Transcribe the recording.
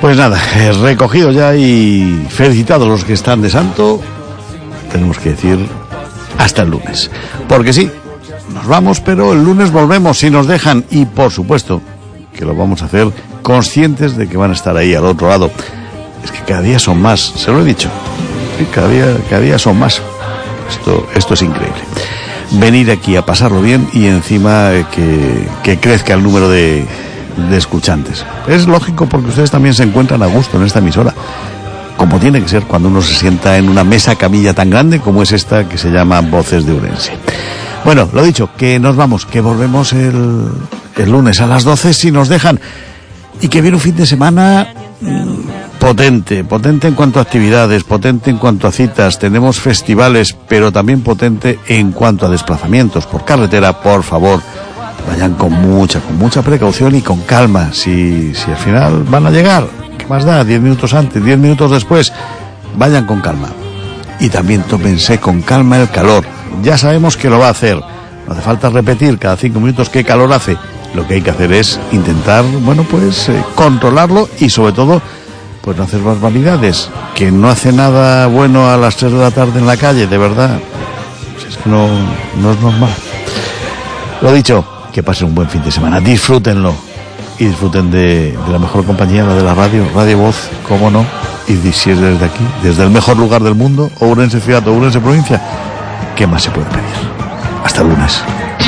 Pues nada, recogido ya y felicitados los que están de santo, tenemos que decir hasta el lunes. Porque sí, nos vamos, pero el lunes volvemos si nos dejan, y por supuesto que lo vamos a hacer conscientes de que van a estar ahí al otro lado. Es que cada día son más, se lo he dicho, sí, cada día son más. Esto es increíble. Venir aquí a pasarlo bien y encima que crezca el número de escuchantes. Es lógico, porque ustedes también se encuentran a gusto en esta emisora, como tiene que ser cuando uno se sienta en una mesa camilla tan grande como es esta que se llama Voces de Ourense. Bueno, lo dicho, que nos vamos, que volvemos el lunes a las 12 si nos dejan, y que viene un fin de semana potente en cuanto a actividades, potente en cuanto a citas. Tenemos festivales, pero también potente en cuanto a desplazamientos por carretera. Por favor, vayan con mucha precaución y con calma. Si al final van a llegar, ¿qué más da? 10 minutos antes, 10 minutos después, vayan con calma. Y también tómense con calma el calor. Ya sabemos que lo va a hacer. No hace falta repetir cada 5 minutos qué calor hace. Lo que hay que hacer es intentar, controlarlo, y sobre todo, pues no hacer barbaridades. Que no hace nada bueno a las 3 de la tarde en la calle, de verdad. Pues es que no es normal. Lo dicho, que pasen un buen fin de semana, disfrútenlo, y disfruten de la mejor compañía, la de la Radio Voz, cómo no. Y si es desde aquí, desde el mejor lugar del mundo, Ourense ciudad, Ourense provincia, ¿qué más se puede pedir? Hasta el lunes.